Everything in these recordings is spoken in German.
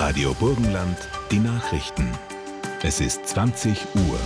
Radio Burgenland, die Nachrichten. Es ist 20 Uhr.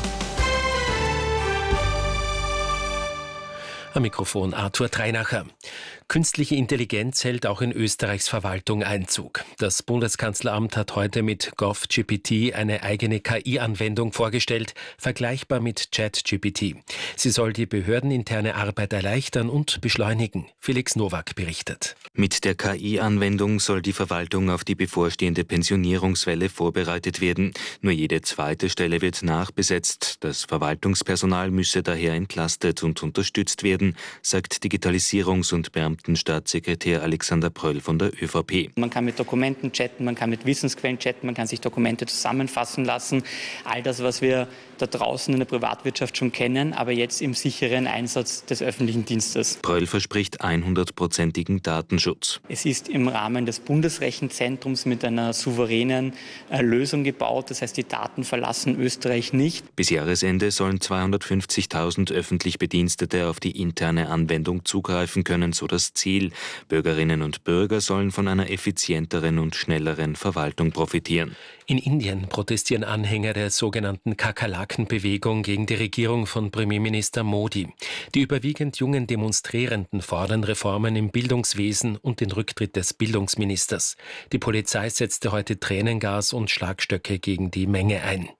Am Mikrofon Arthur Treinacher. Künstliche Intelligenz hält auch in Österreichs Verwaltung Einzug. Das Bundeskanzleramt hat heute mit GovGPT eine eigene KI-Anwendung vorgestellt, vergleichbar mit ChatGPT. Sie soll die behördeninterne Arbeit erleichtern und beschleunigen. Felix Nowak berichtet. Mit der KI-Anwendung soll die Verwaltung auf die bevorstehende Pensionierungswelle vorbereitet werden. Nur jede zweite Stelle wird nachbesetzt. Das Verwaltungspersonal müsse daher entlastet und unterstützt werden, sagt Digitalisierungs- und Beamtenstaatssekretär Alexander Pröll von der ÖVP. Man kann mit Dokumenten chatten, man kann mit Wissensquellen chatten, man kann sich Dokumente zusammenfassen lassen. All das, was wir da draußen in der Privatwirtschaft schon kennen, aber jetzt im sicheren Einsatz des öffentlichen Dienstes. Pröll verspricht 100%igen Datenschutz. Es ist im Rahmen des Bundesrechenzentrums mit einer souveränen Lösung gebaut. Das heißt, die Daten verlassen Österreich nicht. Bis Jahresende sollen 250.000 öffentlich Bedienstete auf die interne Anwendung zugreifen können, so das Ziel. Bürgerinnen und Bürger sollen von einer effizienteren und schnelleren Verwaltung profitieren. In Indien protestieren Anhänger der sogenannten Kakerlaken-Bewegung gegen die Regierung von Premierminister Modi. Die überwiegend jungen Demonstrierenden fordern Reformen im Bildungswesen und den Rücktritt des Bildungsministers. Die Polizei setzte heute Tränengas und Schlagstöcke gegen die Menge ein.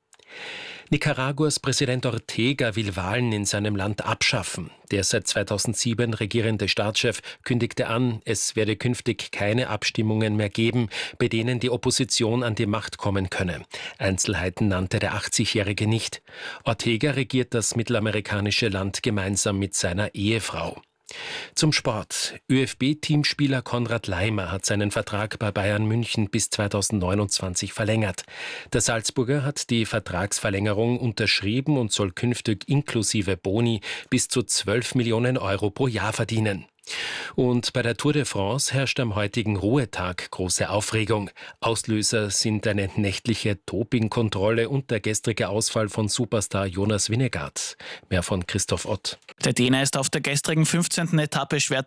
Nicaraguas Präsident Ortega will Wahlen in seinem Land abschaffen. Der seit 2007 regierende Staatschef kündigte an, es werde künftig keine Abstimmungen mehr geben, bei denen die Opposition an die Macht kommen könne. Einzelheiten nannte der 80-Jährige nicht. Ortega regiert das mittelamerikanische Land gemeinsam mit seiner Ehefrau. Zum Sport. ÖFB-Teamspieler Konrad Laimer hat seinen Vertrag bei Bayern München bis 2029 verlängert. Der Salzburger hat die Vertragsverlängerung unterschrieben und soll künftig inklusive Boni bis zu 12 Millionen Euro pro Jahr verdienen. Und bei der Tour de France herrscht am heutigen Ruhetag große Aufregung. Auslöser sind eine nächtliche Dopingkontrolle und der gestrige Ausfall von Superstar Jonas Vingegaard. Mehr von Christoph Ott. Der Däne ist auf der gestrigen 15. Etappe schwer